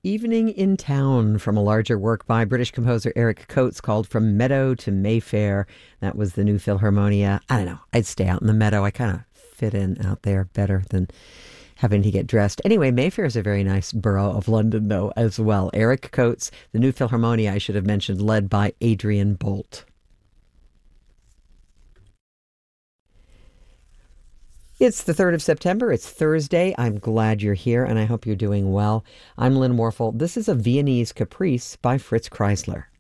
Evening in Town from a larger work by British composer Eric Coates called From Meadow to Mayfair. That was the New Philharmonia. I don't know. I'd stay out in the meadow. I kind of fit in out there better than having to get dressed. Anyway, Mayfair is a very nice borough of London, though, as well. Eric Coates, the New Philharmonia, I should have mentioned, led by Adrian Bolt. It's the 3rd of September. It's Thursday. I'm glad you're here, and I hope you're doing well. I'm Lynn Warfel. This is a Viennese Caprice by Fritz Kreisler.